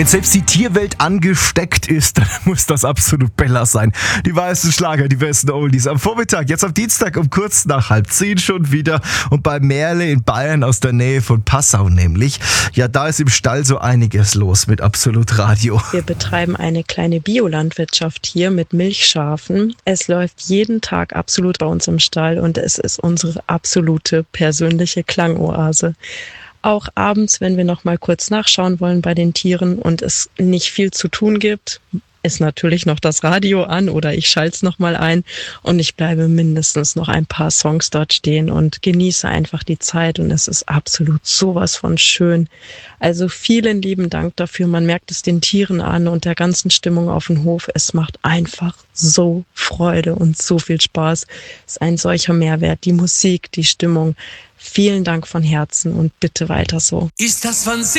Wenn selbst die Tierwelt angesteckt ist, dann muss das absolut Bella sein. Die weißen Schlager, die besten Oldies. Am Vormittag, jetzt am Dienstag um kurz nach 9:30 schon wieder. Und bei Merle in Bayern aus der Nähe von Passau nämlich. Ja, da ist im Stall so einiges los mit Absolut Radio. Wir betreiben eine kleine Biolandwirtschaft hier mit Milchschafen. Es läuft jeden Tag absolut bei uns im Stall und es ist unsere absolute persönliche Klangoase. Auch abends, wenn wir noch mal kurz nachschauen wollen bei den Tieren und es nicht viel zu tun gibt, ist natürlich noch das Radio an oder ich schalte es noch mal ein und ich bleibe mindestens noch ein paar Songs dort stehen und genieße einfach die Zeit und es ist absolut sowas von schön. Also vielen lieben Dank dafür. Man merkt es den Tieren an und der ganzen Stimmung auf dem Hof. Es macht einfach so Freude und so viel Spaß. Es ist ein solcher Mehrwert. Die Musik, die Stimmung. Vielen Dank von Herzen und bitte weiter so. Ist das von